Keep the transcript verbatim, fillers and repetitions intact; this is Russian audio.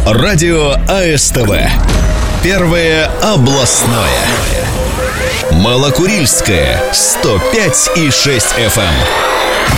Радио АСТВ. Первое областное. Малокурильское. сто пять и шесть эф эм.